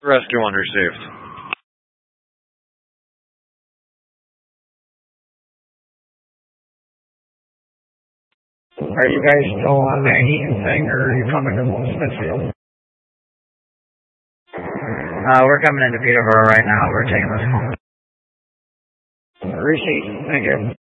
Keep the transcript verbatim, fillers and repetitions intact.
Rescue one received. Are you guys still on that heating thing, or are you coming to Smithfield? Uh, we're coming into Peterborough right now. We're taking this home. Receipt. Thank you.